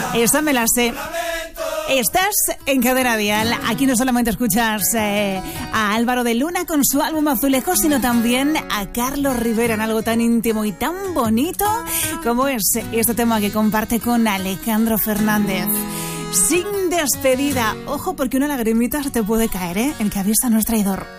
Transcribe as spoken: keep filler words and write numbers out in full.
Esta me la sé. Estás en Cadena Dial. Aquí no solamente escuchas eh, a Álvaro de Luna con su álbum Azulejos, sino también a Carlos Rivera en algo tan íntimo y tan bonito como es este tema que comparte con Alejandro Fernández. Sin despedida. Ojo, porque una lagrimita se te puede caer, ¿eh? El que avisa no es traidor.